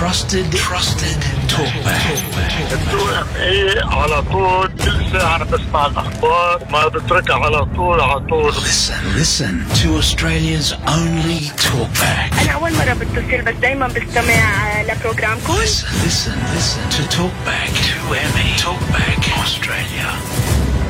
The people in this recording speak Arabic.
trusted talkback. ايه على طول كل ساعة أنا بسمع الأخبار ما بتركها على طول. Listen to Australia's only talkback. أنا أول مرة بتصل بس دايما بستمع لبروجرامكم. Listen to Talkback 2ME. Talkback Australia.